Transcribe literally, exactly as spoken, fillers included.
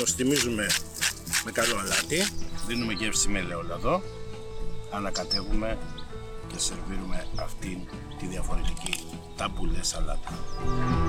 Το στιμίζουμε με καλό αλάτι. Δίνουμε γεύση με ελαιόλαδο. Ανακατεύουμε και σερβίρουμε αυτήν τη διαφορετική ταμπούλε σαλάτα.